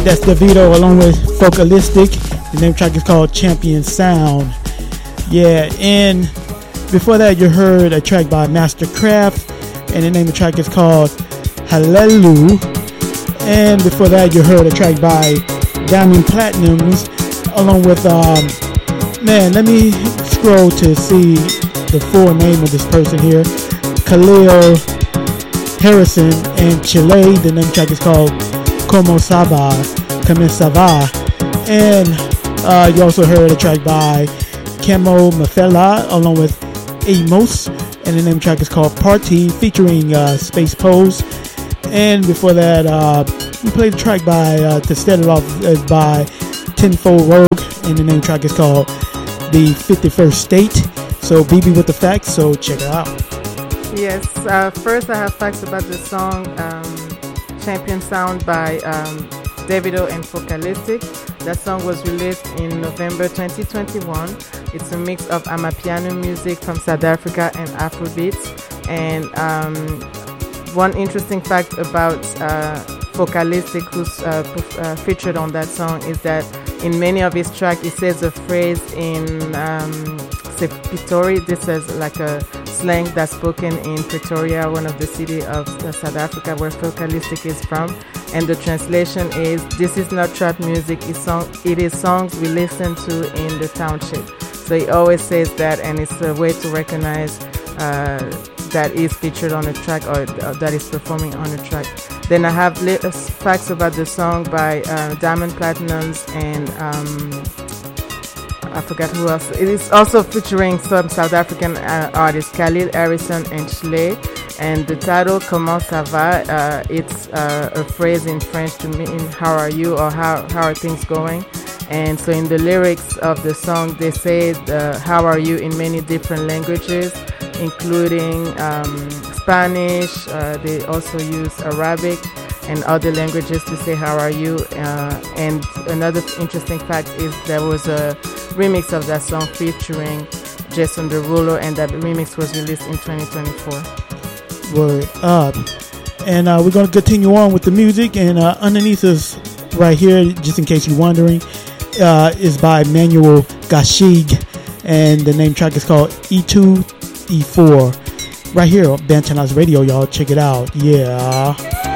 That's Davido along with Focalistic. The name track is called Champion Sound. Yeah, and before that you heard a track by Mastercraft, and the name of the track is called Hallelujah. And before that you heard a track by Diamond Platinums along with man, let me scroll to see the full name of this person here. Khalil Harrison and Chile. The name track is called Como Sava. And you also heard a track by Camo Mafela along with Amos, and the name track is called Party featuring Space Pose. And before that we played a track by to start it off by Tenfold Rogue, and the name track is called The 51st State. So BB with the facts, so check it out. Yes, first I have facts about the song Champion Sound by Davido and Focalistic. That song was released in November 2021. It's a mix of Amapiano music from South Africa and Afrobeats. And one interesting fact about Focalistic, who's featured on that song, is that in many of his tracks he says a phrase in Pitori. This is like a slang that's spoken in Pretoria, one of the cities of South Africa where Focalistic is from. And the translation is, this is not trap music, it is songs we listen to in the township. So he always says that, and it's a way to recognize that is featured on a track or that is performing on a track. Then I have facts about the song by Diamond Platinums and I forgot who else. It is also featuring some South African artists, Khalil Harrison and Chile. And the title, Comment ça va? It's a phrase in French to mean how are you, or how are things going. And so in the lyrics of the song, they say how are you in many different languages, including Spanish. They also use Arabic and other languages to say how are you. And another interesting fact is there was a remix of that song featuring Jason Derulo, and that remix was released in 2024. Word up. And we're going to continue on with the music, and underneath us right here, just in case you're wondering, is by Manuel Gashig, and the name track is called E2 E4 right here on Bantanas Radio. Y'all check it out. Yeah.